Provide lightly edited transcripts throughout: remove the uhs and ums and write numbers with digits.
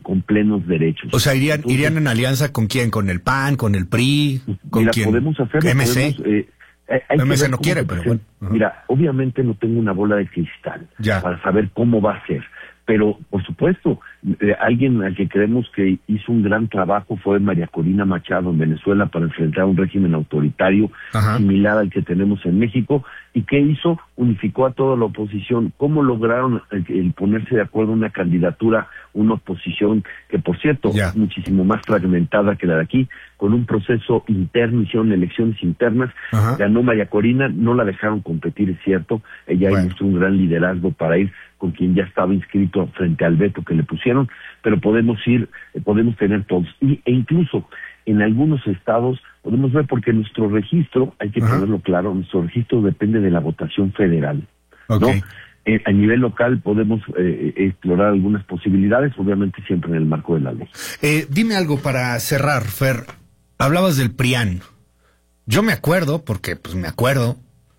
con plenos derechos. O sea, irían en alianza ¿con quién? ¿Con el PAN, con el PRI? ¿Con quién? Podemos hacerlo. MC. MC no quiere, pero bueno. Mira, obviamente no tengo una bola de cristal para saber cómo va a ser. Pero, por supuesto, alguien al que creemos que hizo un gran trabajo fue María Corina Machado en Venezuela para enfrentar un régimen autoritario similar al que tenemos en México. ¿Y qué hizo? Unificó a toda la oposición. ¿Cómo lograron el ponerse de acuerdo en una candidatura, una oposición que, por cierto, es muchísimo más fragmentada que la de aquí, con un proceso interno, hicieron elecciones internas, ganó María Corina, no la dejaron competir, es cierto, ella mostró un gran liderazgo para ir con quien ya estaba inscrito frente al veto que le pusieron, pero podemos tener todos, e incluso en algunos estados podemos ver, porque nuestro registro, hay que tenerlo claro, nuestro registro depende de la votación federal, ¿no? A nivel local podemos explorar algunas posibilidades, obviamente siempre en el marco de la ley. Dime algo para cerrar, Fer. Hablabas del PRIAN. Yo me acuerdo, porque pues me acuerdo,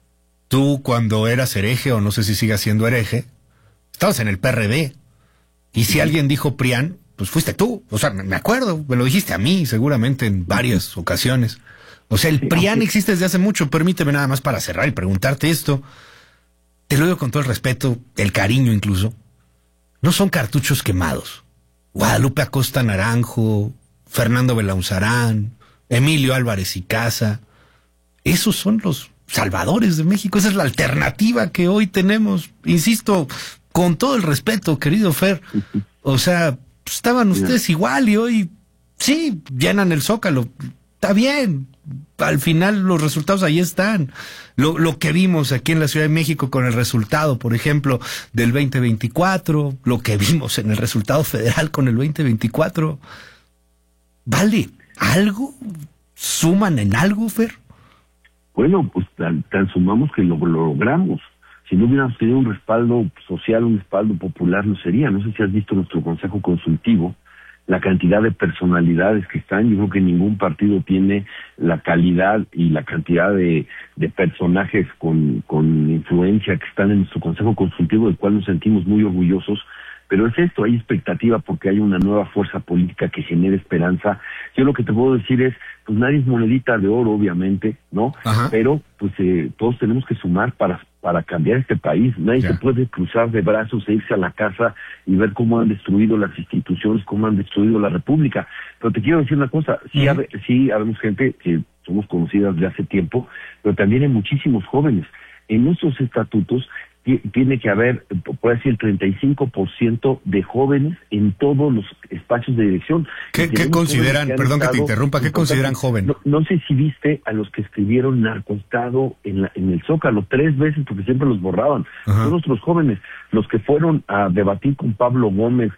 tú cuando eras hereje, o no sé si sigas siendo hereje, estabas en el PRD. Y si alguien dijo PRIAN, pues fuiste tú. O sea, me acuerdo, me lo dijiste a mí seguramente en varias ocasiones. O sea, el PRIAN existe desde hace mucho. Permíteme nada más para cerrar y preguntarte esto. Te lo digo con todo el respeto, el cariño incluso. No son cartuchos quemados. Guadalupe Acosta Naranjo, Fernando Belaunzarán, Emilio Álvarez y Casa. Esos son los salvadores de México. Esa es la alternativa que hoy tenemos. Insisto, con todo el respeto, querido Fer. O sea, estaban ustedes igual y hoy, sí, llenan el Zócalo. Está bien. Al final los resultados ahí están. Lo que vimos aquí en la Ciudad de México con el resultado, por ejemplo, del 2024, lo que vimos en el resultado federal con el 2024. ¿Vale algo? ¿Suman en algo, Fer? Bueno, pues tan sumamos que lo logramos. Si no hubiéramos tenido un respaldo social, un respaldo popular, no sería. No sé si has visto nuestro consejo consultivo, la cantidad de personalidades que están. Yo creo que ningún partido tiene la calidad y la cantidad de personajes con influencia que están en nuestro consejo consultivo, del cual nos sentimos muy orgullosos. Pero es esto, hay expectativa porque hay una nueva fuerza política que genera esperanza. Yo lo que te puedo decir es, pues nadie es monedita de oro, obviamente, ¿no? Pero pues todos tenemos que sumar para cambiar este país. Nadie se puede cruzar de brazos e irse a la casa y ver cómo han destruido las instituciones, cómo han destruido la república. Pero te quiero decir una cosa, sí habemos gente que somos conocidas de hace tiempo, pero también hay muchísimos jóvenes. En nuestros estatutos tiene que haber, por decir, el 35% de jóvenes en todos los espacios de dirección. ¿Qué consideran, perdón que te interrumpa, qué consideran joven? No sé si viste a los que escribieron narcoestado en el Zócalo 3 veces, porque siempre los borraban. Son nuestros jóvenes, los que fueron a debatir con Pablo Gómez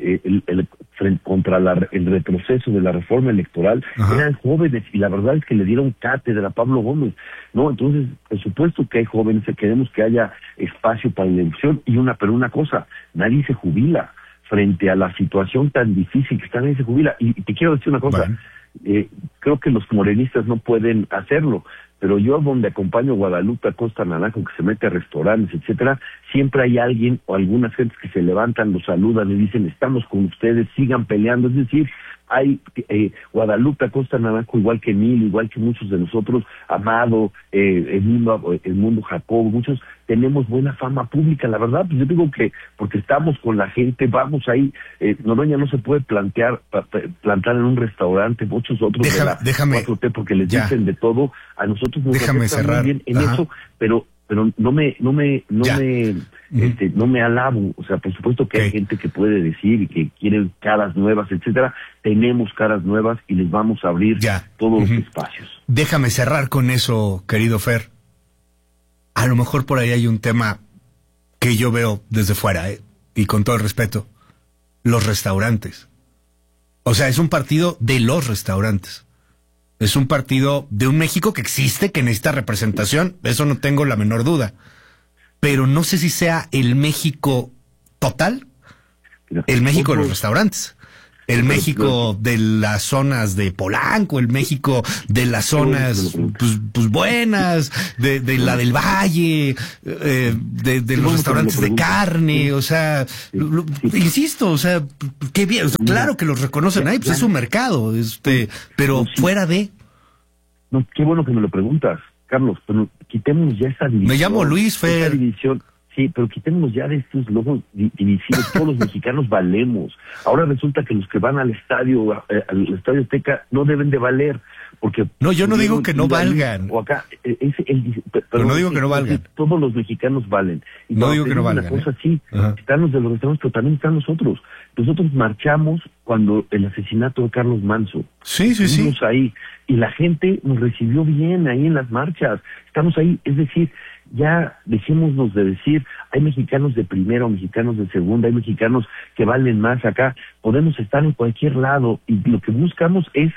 contra el retroceso de la reforma electoral, eran jóvenes, y la verdad es que le dieron cátedra a Pablo Gómez, ¿no? Entonces, por supuesto que hay jóvenes, queremos que haya espacio para la elección, pero una cosa, nadie se jubila frente a la situación tan difícil que está, nadie se jubila. Y te quiero decir una cosa, creo que los morenistas no pueden hacerlo, pero yo donde acompaño a Guadalupe Acosta Naranjo, que se mete a restaurantes, etcétera, siempre hay alguien o algunas gentes que se levantan, los saludan y dicen, estamos con ustedes, sigan peleando. Es decir, hay Guadalupe Acosta Naranjo, igual que Emilio, igual que muchos de nosotros, Amado, el mundo Jacobo, muchos tenemos buena fama pública. La verdad, pues yo digo que porque estamos con la gente, vamos ahí. Noroña no se puede plantar en un restaurante, muchos otros déjame 4T, porque les dicen de todo. A nosotros nos cerrar muy bien en eso, pero no me alabo. O sea, por supuesto que hay gente que puede decir y que quieren caras nuevas, etcétera. Tenemos caras nuevas y les vamos a abrir todos los espacios. Déjame cerrar con eso, querido Fer. A lo mejor por ahí hay un tema que yo veo desde fuera, y con todo el respeto, los restaurantes. O sea, es un partido de los restaurantes. Es un partido de un México que existe, que necesita representación, eso no tengo la menor duda. Pero no sé si sea el México total, el México de los restaurantes. El México de las zonas de Polanco, el México de las zonas pues buenas, de la del Valle, de los restaurantes de carne, o sea, insisto, o sea, qué bien, o sea, claro que los reconocen ahí, pues es un mercado, pero fuera de... No, qué bueno que me lo preguntas, Carlos, pero quitémonos ya esa división. Me llamo Luis, Fer. Sí, pero quitémonos ya de estos logos divisivos. Todos los mexicanos valemos. Ahora resulta que los que van al estadio Azteca no deben de valer, porque... No, yo no digo que no valgan. O acá, pero no digo que no valgan. Todos los mexicanos valen. Y no digo que no valgan. Una cosa así, están los de los restaurantes, pero también están nosotros. Nosotros marchamos cuando el asesinato de Carlos Manso. Sí. Estuvimos ahí, y la gente nos recibió bien ahí en las marchas. Estamos ahí, es decir... Ya dejémonos de decir, hay mexicanos de primera o mexicanos de segunda, hay mexicanos que valen más acá, podemos estar en cualquier lado, y lo que buscamos es,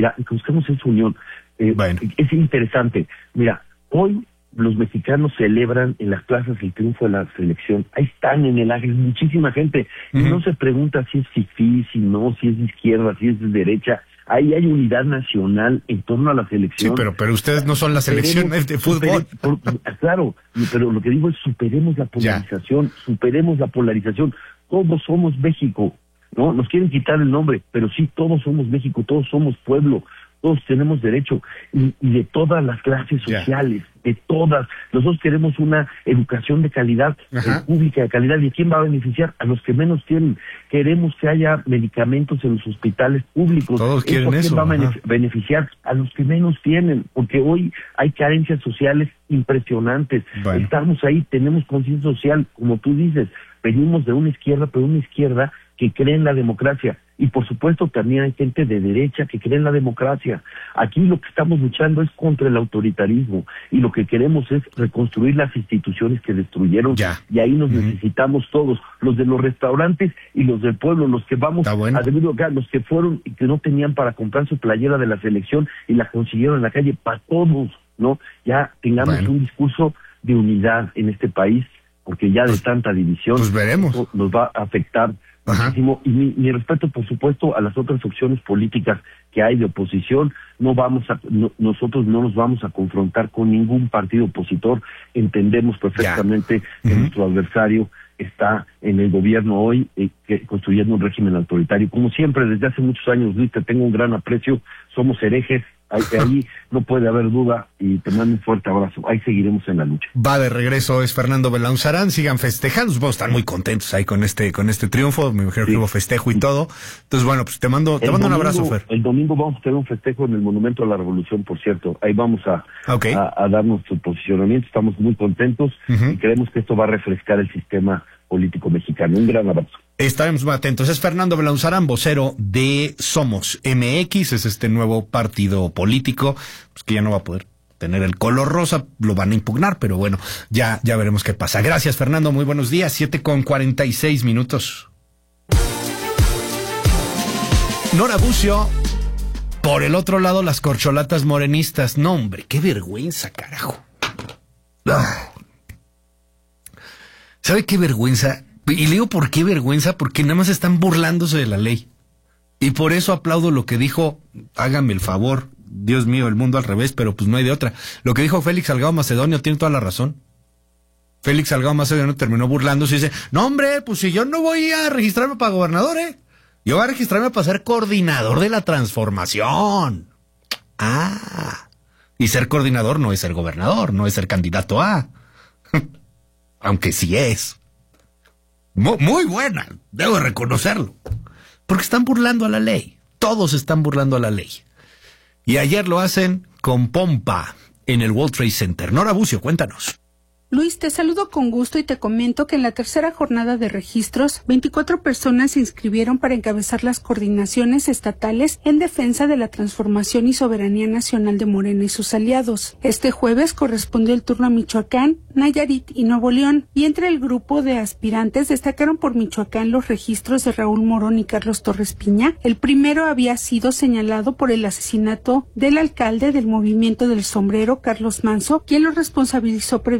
unión. Bueno. Es interesante, mira, hoy los mexicanos celebran en las plazas el triunfo de la selección, ahí están en el Ángel muchísima gente, y no se pregunta si es fifí, si no, si es de izquierda, si es de derecha. Ahí hay unidad nacional en torno a la selección. Sí, pero ustedes no son la selección de fútbol. Claro, pero lo que digo es superemos la polarización, Todos somos México, ¿no? Nos quieren quitar el nombre, pero sí, todos somos México, todos somos pueblo, todos tenemos derecho, y de todas las clases sociales, de todas. Nosotros queremos una educación de calidad, pública de calidad. ¿Y quién va a beneficiar? A los que menos tienen. Queremos que haya medicamentos en los hospitales públicos. Todos quieren eso. ¿Quién va a beneficiar? A los que menos tienen, porque hoy hay carencias sociales impresionantes. Bueno. Estamos ahí, tenemos conciencia social, como tú dices, venimos de una izquierda, pero una izquierda que cree en la democracia. Y por supuesto también hay gente de derecha que cree en la democracia. Aquí lo que estamos luchando es contra el autoritarismo, y lo que queremos es reconstruir las instituciones que destruyeron, y ahí nos necesitamos todos, los de los restaurantes y los del pueblo, los que vamos a debido acá, los que fueron y que no tenían para comprar su playera de la selección y la consiguieron en la calle, para todos, ¿no? Ya tengamos un discurso de unidad en este país, porque ya de tanta división veremos. Nos va a afectar muchísimo. Y mi respeto, por supuesto, a las otras opciones políticas que hay de oposición. Nosotros no nos vamos a confrontar con ningún partido opositor. Entendemos perfectamente que nuestro adversario está en el gobierno hoy, construyendo un régimen autoritario. Como siempre, desde hace muchos años, Luis, te tengo un gran aprecio. Somos herejes. Ahí no puede haber duda, y te mando un fuerte abrazo. Ahí seguiremos en la lucha. Va de regreso, es Fernando Belauzarán. Sigan festejando, vamos a estar muy contentos ahí con este triunfo. Me imagino que hubo festejo y todo. Entonces, bueno, pues te mando un abrazo, Fer. El domingo vamos a tener un festejo en el Monumento a la Revolución, por cierto. Ahí vamos a dar nuestro posicionamiento. Estamos muy contentos y creemos que esto va a refrescar el sistema político mexicano. Un gran abrazo. Estaremos muy atentos. Es Fernando Belauzarán, vocero de Somos MX, es este nuevo partido político, pues que ya no va a poder tener el color rosa, lo van a impugnar, pero bueno, ya veremos qué pasa. Gracias, Fernando, muy buenos días, 7:46. Nora Bucio, por el otro lado, las corcholatas morenistas. No, hombre, qué vergüenza, carajo. ¿Sabe qué vergüenza? Y le digo por qué vergüenza, porque nada más están burlándose de la ley. Y por eso aplaudo lo que dijo, hágame el favor, Dios mío, el mundo al revés, pero pues no hay de otra. Lo que dijo Félix Salgado Macedonio tiene toda la razón. Félix Salgado Macedonio terminó burlándose y dice, no hombre, pues si yo no voy a registrarme para gobernador, yo voy a registrarme para ser coordinador de la transformación. Y ser coordinador no es ser gobernador, no es ser candidato a. Aunque sí es. Muy buena, debo reconocerlo. Porque están burlando a la ley. Todos están burlando a la ley. Y ayer lo hacen con pompa en el World Trade Center. Nora Bucio, cuéntanos. Luis, te saludo con gusto y te comento que en la tercera jornada de registros, 24 personas se inscribieron para encabezar las coordinaciones estatales en defensa de la transformación y soberanía nacional de Morena y sus aliados. Este jueves correspondió el turno a Michoacán, Nayarit y Nuevo León, y entre el grupo de aspirantes destacaron por Michoacán los registros de Raúl Morón y Carlos Torres Piña. El primero había sido señalado por el asesinato del alcalde del Movimiento del Sombrero, Carlos Manso, quien lo responsabilizó previamente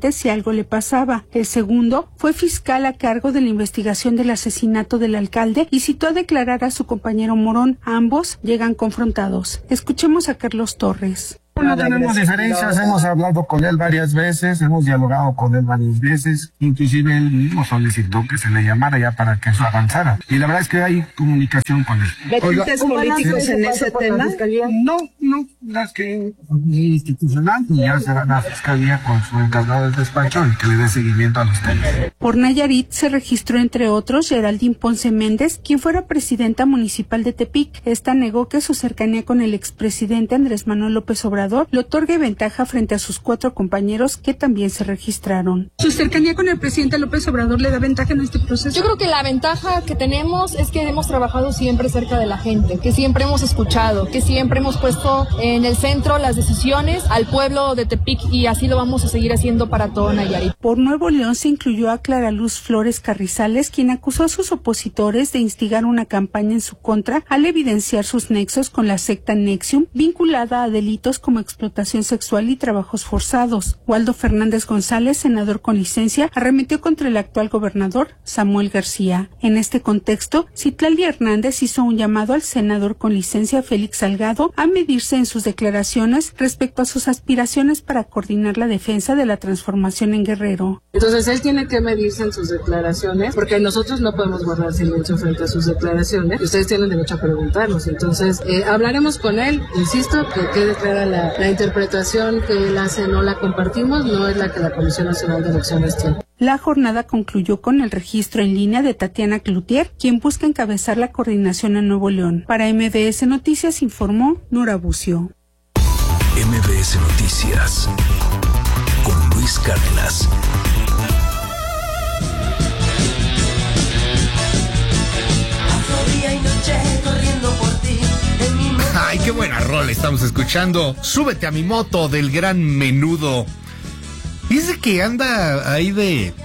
presidente si algo le pasaba. El segundo fue fiscal a cargo de la investigación del asesinato del alcalde y citó a declarar a su compañero Morón. Ambos llegan confrontados. Escuchemos a Carlos Torres. No tenemos diferencias, hemos hablado con él varias veces, hemos dialogado con él varias veces, inclusive él mismo solicitó que se le llamara ya para que eso avanzara. Y la verdad es que hay comunicación con él. ¿Hay tintes políticos en ese tema? No, es que es institucional y ya será la fiscalía con su encargado del despacho y que le dé seguimiento a los temas. Por Nayarit se registró entre otros Geraldine Ponce Méndez, quien fuera presidenta municipal de Tepic. Esta negó que su cercanía con el expresidente Andrés Manuel López Obrador le otorgue ventaja frente a sus 4 compañeros que también se registraron. ¿Su cercanía con el presidente López Obrador le da ventaja en este proceso? Yo creo que la ventaja que tenemos es que hemos trabajado siempre cerca de la gente, que siempre hemos escuchado, que siempre hemos puesto en el centro las decisiones al pueblo de Tepic y así lo vamos a seguir haciendo para todo Nayarit. Por Nuevo León se incluyó a Clara Luz Flores Carrizales, quien acusó a sus opositores de instigar una campaña en su contra al evidenciar sus nexos con la secta Nexium, vinculada a delitos como explotación sexual y trabajos forzados. Waldo Fernández González, senador con licencia, arremetió contra el actual gobernador Samuel García. En este contexto, Citlali Hernández hizo un llamado al senador con licencia Félix Salgado a medirse en sus declaraciones respecto a sus aspiraciones para coordinar la defensa de la transformación en Guerrero. Entonces él tiene que medirse en sus declaraciones, porque nosotros no podemos guardar silencio frente a sus declaraciones. Ustedes tienen derecho a preguntarnos. Entonces hablaremos con él, insisto, que quede clara la interpretación que él hace, no la compartimos, no es la que la Comisión Nacional de Elecciones tiene. La jornada concluyó con el registro en línea de Tatiana Cloutier, quien busca encabezar la coordinación en Nuevo León. Para MBS Noticias informó Nora Bucio. MBS Noticias con Luis Cárdenas. Ay, qué buena rola estamos escuchando. Súbete a mi moto del gran Menudo. Dice que anda ahí de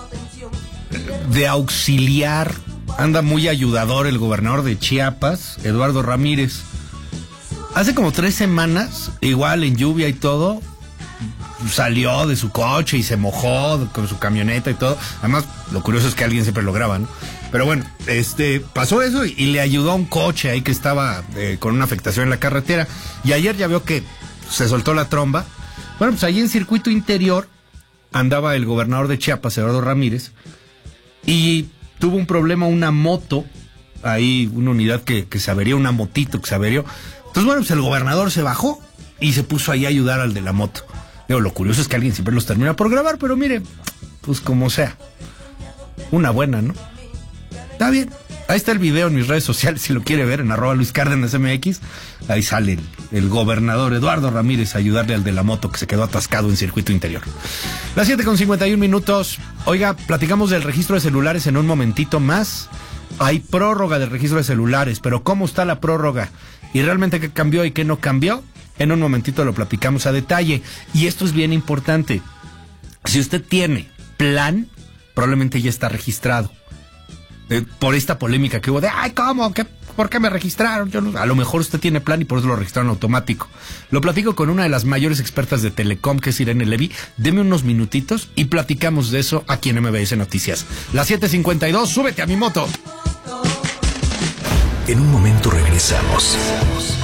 auxiliar, anda muy ayudador el gobernador de Chiapas, Eduardo Ramírez. Hace como 3 semanas, igual en lluvia y todo, salió de su coche y se mojó con su camioneta y todo. Además, lo curioso es que alguien siempre lo graba, ¿no? Pero bueno, pasó eso y le ayudó a un coche ahí que estaba con una afectación en la carretera. Y ayer ya vio que se soltó la tromba. Bueno, pues ahí en circuito interior andaba el gobernador de Chiapas, Eduardo Ramírez, y tuvo un problema una moto, ahí una unidad que se averió, una motito que se averió. Entonces, bueno, pues el gobernador se bajó y se puso ahí a ayudar al de la moto. Digo, lo curioso es que alguien siempre los termina por grabar, pero mire, pues como sea, una buena, ¿no? Está bien. Ahí está el video en mis redes sociales, si lo quiere ver, en @LuisCárdenasMX. Ahí sale el gobernador Eduardo Ramírez a ayudarle al de la moto que se quedó atascado en circuito interior. Las 7:51. Oiga, platicamos del registro de celulares en un momentito más. Hay prórroga del registro de celulares, pero ¿cómo está la prórroga? ¿Y realmente qué cambió y qué no cambió? En un momentito lo platicamos a detalle. Y esto es bien importante. Si usted tiene plan, probablemente ya está registrado. Por esta polémica que hubo de, ay, ¿cómo? ¿Por qué me registraron? A lo mejor usted tiene plan y por eso lo registraron automático. Lo platico con una de las mayores expertas de Telecom, que es Irene Levy. Deme unos minutitos y platicamos de eso aquí en MBS Noticias. Las 7:52, súbete a mi moto. En un momento regresamos.